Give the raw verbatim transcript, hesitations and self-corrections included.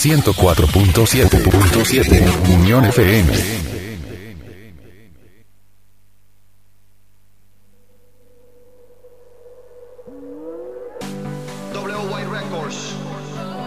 ciento cuatro punto siete Unión F M. W Y Records.